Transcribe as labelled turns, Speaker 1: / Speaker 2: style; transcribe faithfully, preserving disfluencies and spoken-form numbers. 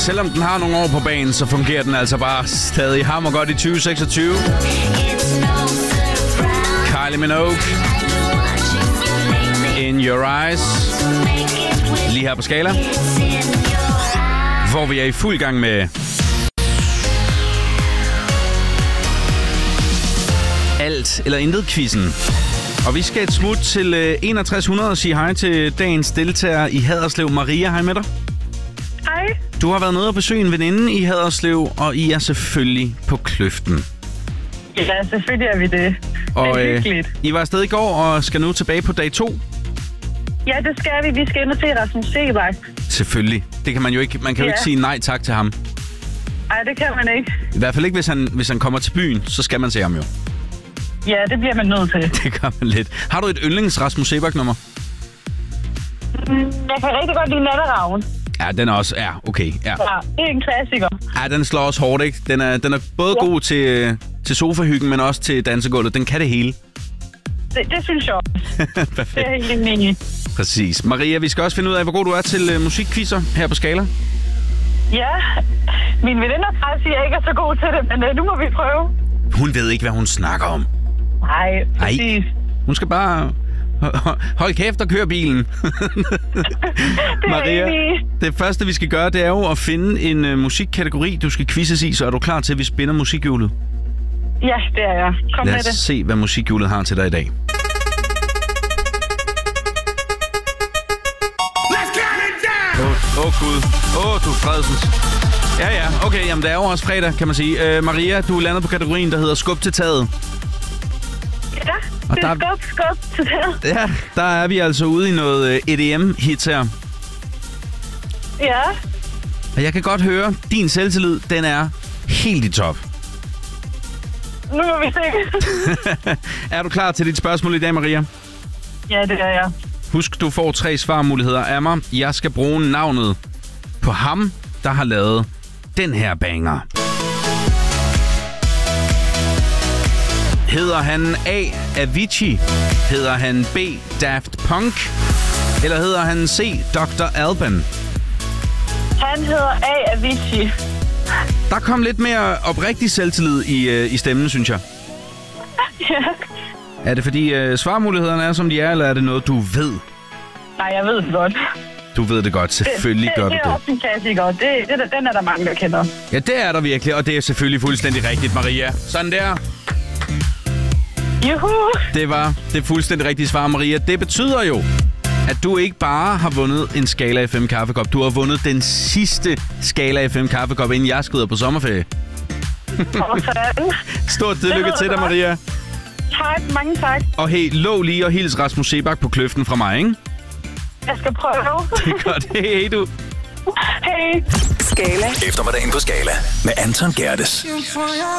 Speaker 1: selvom den har nogle år på banen, så fungerer den altså bare stadig hammer godt i tyve seksogtyve. Kylie Minogue. In Your Eyes. Lige her på Skala. Hvor vi er i fuld gang med alt eller intet quizzen. Og vi skal et smut til øh, enogtres hundrede og sige hej til dagens deltager i Haderslev. Maria, hej med dig.
Speaker 2: Hej.
Speaker 1: Du har været nede og besøge en veninde i Haderslev, og I er selvfølgelig på Kløften.
Speaker 2: Ja, selvfølgelig er vi det.
Speaker 1: Og,
Speaker 2: det er
Speaker 1: øh,
Speaker 2: hyggeligt.
Speaker 1: I var afsted i går og skal nu tilbage på dag to.
Speaker 2: Ja, det skal vi. Vi skal ind og se Rasmus Seebach.
Speaker 1: Selvfølgelig. Det kan man jo ikke. Man kan jo
Speaker 2: Ja.
Speaker 1: ikke sige nej tak til ham.
Speaker 2: Nej, det kan man ikke.
Speaker 1: I hvert fald ikke, hvis han, hvis han kommer til byen, så skal man se ham jo.
Speaker 2: Ja, det bliver man nødt til.
Speaker 1: Det gør man lidt. Har du et yndlings Rasmus Seebach-nummer?
Speaker 2: Mm, jeg kan rigtig godt lide Natteravn.
Speaker 1: Ja, den er også... Ja, okay. Ja,
Speaker 2: Ja, det er en klassiker.
Speaker 1: ja den slår også hårdt, ikke? Den er, den er både
Speaker 2: Ja.
Speaker 1: god til, til sofahyggen, men også til dansegulvet. Den kan det hele.
Speaker 2: Det, det synes jeg også. Det
Speaker 1: Perfekt.
Speaker 2: er jeg helt enig i.
Speaker 1: Præcis. Maria, vi skal også finde ud af, hvor god du er til uh, musikquizzer her på Skala.
Speaker 2: Ja, min veninder faktisk siger, at jeg ikke er så god til det, men uh, nu må vi prøve.
Speaker 1: Hun ved ikke, hvad hun snakker om.
Speaker 2: Nej, præcis.
Speaker 1: Ej. Hun skal bare... Hold kæft og kør bilen.
Speaker 2: Det er
Speaker 1: Maria,
Speaker 2: enig.
Speaker 1: det første, vi skal gøre, det er jo at finde en uh, musikkategori, du skal quizzes i. Så er du klar til, at vi spinner musikhjulet?
Speaker 2: Ja, det er jeg. Kom
Speaker 1: Lad
Speaker 2: med
Speaker 1: os
Speaker 2: det.
Speaker 1: se, hvad musikhjulet har til dig i dag. Åh, oh, oh, Gud. Åh, oh, du er Fredsens. Ja, ja. Okay, jamen det er jo også fredag, kan man sige. Uh, Maria, du er landet på kategorien, der hedder Skub til taget.
Speaker 2: Ja,
Speaker 1: Og
Speaker 2: det er
Speaker 1: der-
Speaker 2: skub, skub til det.
Speaker 1: Ja, der er vi altså ude i noget E D M-hit her.
Speaker 2: Ja,
Speaker 1: Og jeg kan godt høre, din selvtillid, den er helt i top.
Speaker 2: nu må vi se.
Speaker 1: Er du klar til dit spørgsmål i dag, Maria?
Speaker 2: Ja, det er jeg.
Speaker 1: Husk, du får tre svarmuligheder af mig. Jeg skal bruge navnet på ham, der har lavet den her banger. Hedder han A. Avicii? Hedder han B. Daft Punk? Eller hedder han C. doktor Alban?
Speaker 2: Han hedder A. Avicii.
Speaker 1: Der kom lidt mere oprigtig selvtillid i, øh, i stemmen, synes jeg.
Speaker 2: Ja.
Speaker 1: Er det fordi øh, svarmulighederne er, som de er, eller er det noget, du ved?
Speaker 2: Nej, jeg ved det godt.
Speaker 1: Du ved det godt. Selvfølgelig
Speaker 2: det,
Speaker 1: gør
Speaker 2: det,
Speaker 1: du
Speaker 2: det. Det er
Speaker 1: det.
Speaker 2: også en klassiker. Det, det, den er der mange, der kender.
Speaker 1: Ja, det er der virkelig, og det er selvfølgelig fuldstændig rigtigt, Maria. Sådan der.
Speaker 2: Juhu!
Speaker 1: Det var det fuldstændig rigtige svar, Maria. Det betyder jo, at du ikke bare har vundet en Skala F M kaffekop. Du har vundet den sidste Skala F M kaffekop, inden jeg skal ud på sommerferie.
Speaker 2: Og sådan.
Speaker 1: Stort tillykke til dig, Maria.
Speaker 2: Tak, mange tak.
Speaker 1: Og hey, lov lige og hils Rasmus Seebach på Kløften fra mig, ikke?
Speaker 2: Jeg skal prøve.
Speaker 1: Det er godt. Hey, du.
Speaker 2: Hej.
Speaker 3: Skala.
Speaker 4: Eftermiddagen på Skala med Anton Gerdes.